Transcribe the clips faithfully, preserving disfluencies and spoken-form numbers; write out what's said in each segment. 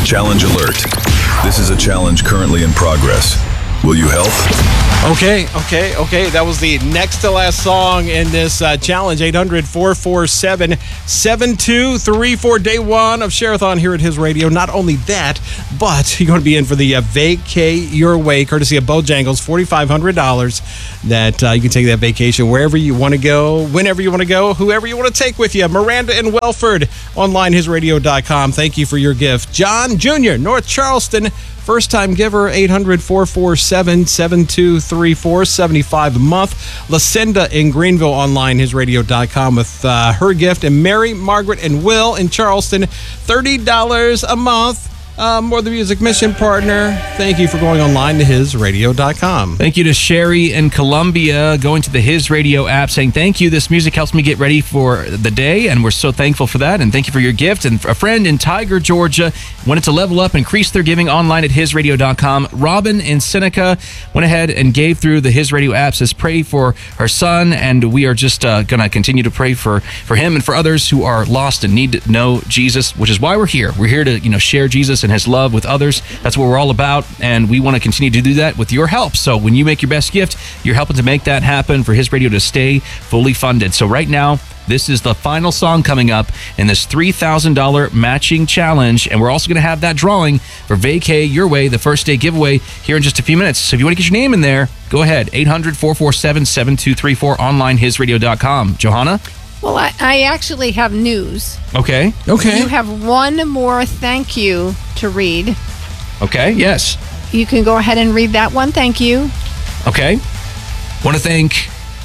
Challenge alert. This is a challenge currently in progress. Will you help? Okay, okay, okay. That was the next to last song in this uh, challenge. eight hundred, four four seven, seven two three four. Day one of Share-a-thon here at His Radio. Not only that, but you're going to be in for the uh, Vacay Your Way, courtesy of Bojangles, four thousand five hundred dollars. That uh, you can take that vacation wherever you want to go, whenever you want to go, whoever you want to take with you. Miranda and Welford, online his radio dot com. Thank you for your gift. John Junior, North Charleston, first-time giver, eight hundred, four four seven, seven two three four, seventy-five a month. Lucinda in Greenville, online his radio dot com with uh, her gift. And Mary, Margaret, and Will in Charleston, thirty dollars a month. Uh, more the music mission partner. Thank you for going online to his radio dot com. Thank you to Sherry in Columbia, going to the His Radio app, saying thank you. This music helps me get ready for the day, and we're so thankful for that. And thank you for your gift. And a friend in Tiger, Georgia, wanted to level up, increase their giving online at his radio dot com. Robin in Seneca went ahead and gave through the His Radio app, says pray for her son, and we are just uh, going to continue to pray for, for him and for others who are lost and need to know Jesus, which is why we're here. We're here to, you know, share Jesus and his love with others. That's what we're all about, and we want to continue to do that with your help. So when you make your best gift, you're helping to make that happen for His Radio to stay fully funded. So right now, this is the final song coming up in this three thousand dollars matching challenge, and we're also going to have that drawing for Vacay Your Way, the first day giveaway, here in just a few minutes. So if you want to get your name in there, go ahead, eight hundred, four four seven, seven two three four, online his radio dot com. Johanna? Well, I, I actually have news. Okay. Okay. You have one more thank you to read. Okay, yes. You can go ahead and read that one. Thank you. Okay. Want to thank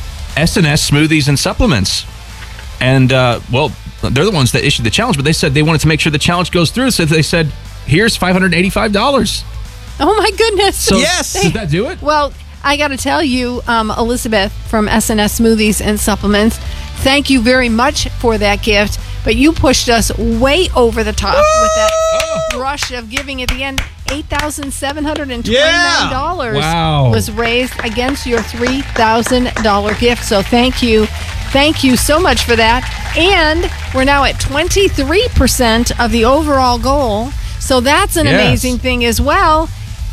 S and S Smoothies and Supplements. And, uh, well, they're the ones that issued the challenge, but they said they wanted to make sure the challenge goes through, so they said, here's five hundred eighty-five dollars. Oh, my goodness. So yes. Did that do it? Well, I got to tell you, um, Elizabeth from S and S Smoothies and Supplements, thank you very much for that gift, but you pushed us way over the top Woo! With that oh. rush of giving at the end. eight thousand seven hundred twenty-nine dollars yeah. Wow. was raised against your three thousand dollars gift. So thank you. Thank you so much for that. And we're now at twenty-three percent of the overall goal. So that's an yes. amazing thing as well.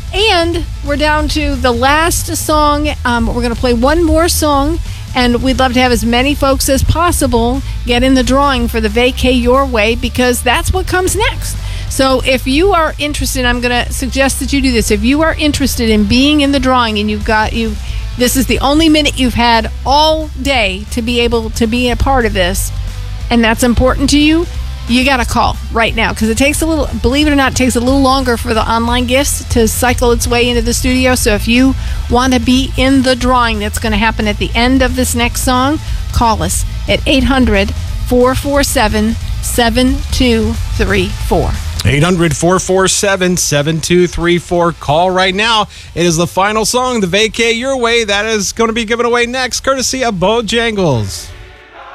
And we're down to the last song. Um, we're going to play one more song, and we'd love to have as many folks as possible get in the drawing for the Vacay Your Way, because that's what comes next. So if you are interested, I'm going to suggest that you do this. If you are interested in being in the drawing, and you've got you, this is the only minute you've had all day to be able to be a part of this, and that's important to you, you got to call right now, because it takes a little, believe it or not, it takes a little longer for the online gifts to cycle its way into the studio. So if you want to be in the drawing that's going to happen at the end of this next song, call us at eight hundred, four four seven, seven two three four. eight hundred, four four seven, seven two three four. Call right now. It is the final song, the Vacay Your Way. That is going to be given away next, courtesy of Bojangles.